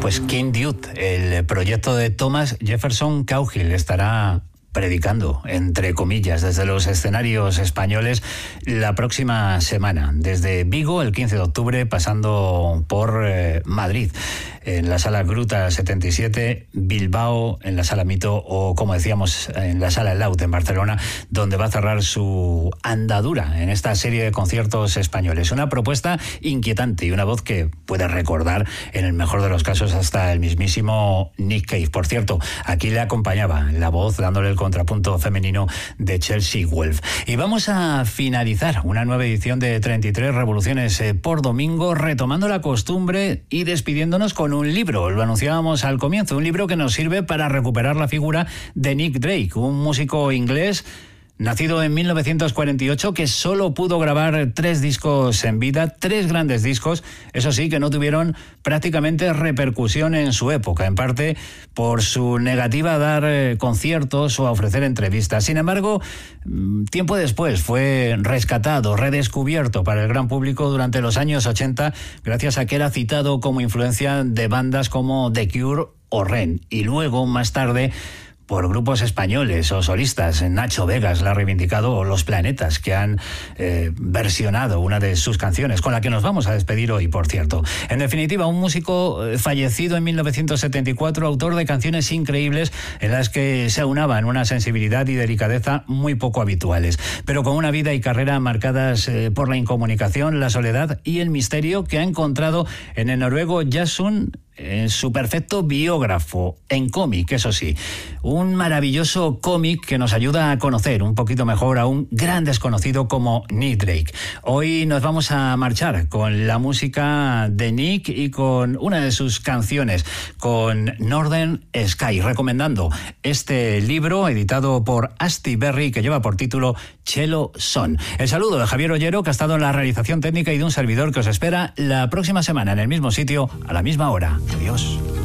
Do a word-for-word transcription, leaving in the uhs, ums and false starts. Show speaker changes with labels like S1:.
S1: pues King Dude, el proyecto de Thomas Jefferson Cowgill, estará predicando, entre comillas, desde los escenarios españoles la próxima semana, desde Vigo el quince de octubre, pasando por eh, Madrid, en la Sala Gruta setenta y siete, Bilbao en la Sala Mito o, como decíamos, en la Sala Laut en Barcelona, donde va a cerrar su andadura en esta serie de conciertos españoles. Una propuesta inquietante y una voz que puede recordar, en el mejor de los casos, hasta el mismísimo Nick Cave. Por cierto, aquí le acompañaba la voz, dándole el contrapunto femenino, de Chelsea Wolfe. Y vamos a finalizar una nueva edición de treinta y tres Revoluciones por Domingo, retomando la costumbre y despidiéndonos con un libro. Lo anunciábamos al comienzo, un libro que nos sirve para recuperar la figura de Nick Drake, un músico inglés nacido en mil novecientos cuarenta y ocho, que solo pudo grabar tres discos en vida, tres grandes discos, eso sí, que no tuvieron prácticamente repercusión en su época, en parte por su negativa a dar eh, conciertos o a ofrecer entrevistas. Sin embargo, tiempo después fue rescatado, redescubierto para el gran público durante los años ochenta, gracias a que era citado como influencia de bandas como The Cure o Ren, y luego, más tarde, por grupos españoles o solistas. Nacho Vegas la ha reivindicado, o Los Planetas, que han eh, versionado una de sus canciones, con la que nos vamos a despedir hoy, por cierto. En definitiva, un músico fallecido en mil novecientos setenta y cuatro, autor de canciones increíbles en las que se aunaban una sensibilidad y delicadeza muy poco habituales, pero con una vida y carrera marcadas eh, por la incomunicación, la soledad y el misterio que ha encontrado en el noruego Jason, en su perfecto biógrafo, en cómic, eso sí. Un maravilloso cómic que nos ayuda a conocer un poquito mejor a un gran desconocido como Nick Drake. Hoy nos vamos a marchar con la música de Nick y con una de sus canciones, con Northern Sky, recomendando este libro editado por Asti Berry, que lleva por título Cello Son. El saludo de Javier Ollero, que ha estado en la realización técnica, y de un servidor que os espera la próxima semana en el mismo sitio, a la misma hora. Adiós.